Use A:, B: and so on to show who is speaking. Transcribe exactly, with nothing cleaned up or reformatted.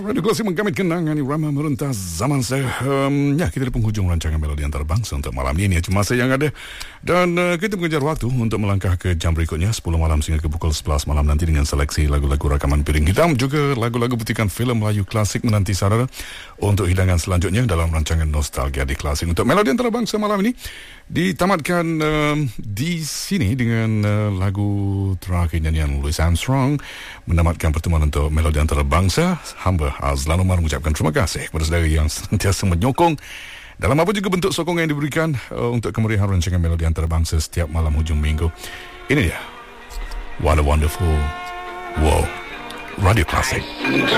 A: Radio Klasik menggamit kenangan irama merentas zaman saya. Um, ya, kita di penghujung rancangan Melodi Antarabangsa untuk malam ini. Cuma masa yang ada. Dan uh, kita mengejar waktu untuk melangkah ke jam berikutnya, sepuluh malam sehingga ke pukul sebelas malam nanti dengan seleksi lagu-lagu rakaman piring hitam. Juga lagu-lagu butikan filem Melayu klasik menanti saudara untuk hidangan selanjutnya dalam rancangan Nostalgia di Klasik. Untuk Melodi Antarabangsa malam ini ditamatkan um, di sini dengan uh, lagu terakhir nyanyian Louis Armstrong menamatkan pertemuan untuk Melodi Antarabangsa. Hamba Azlan Umar mengucapkan terima kasih kepada saudara yang sentiasa menyokong dalam apa juga bentuk sokongan yang diberikan uh, untuk kemeriahan rancangan Melodi Antarabangsa setiap malam hujung minggu. Ini dia, What a Wonderful World, Radio Klasik.